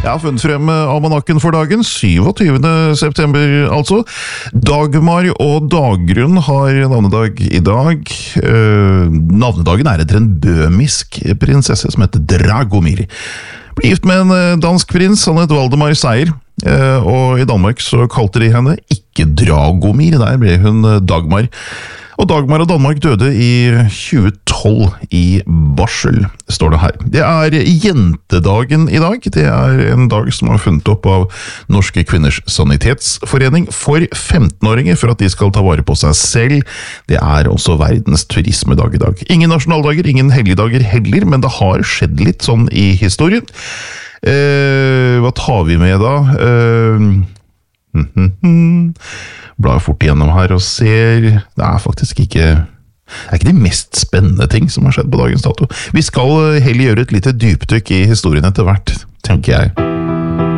Jeg har funnet frem almanakken for dagen, 27. september altså. Dagmar og Dagrun har navnedag i dag. Navnedagen er etter en bøhmisk prinsesse som heter Dragomir. Ble gift med en dansk prins, han het Valdemar Seier. Og i Danmark så kalte de henne ikke Dragomir, der ble hun Dagmar. Og Dagmar og Danmark døde i 2012 i barsel, står det her. Det er jentedagen i dag. Det er en dag som er funnet opp av Norske Kvinners Sanitetsforening for 15-åringer, for at de skal ta vare på seg selv. Det er også verdens turismedag i dag. Ingen nasjonaldager, ingen helligdager heller, men det har skjedd litt sånn i historien. Hva tar vi med da? Blar fort igjennom her og ser. Det er faktisk ikke de mest spennende ting som har skjedd på dagens dato. Vi skal heller gjøre et lite dypdykk i historien etter hvert, tenker jeg.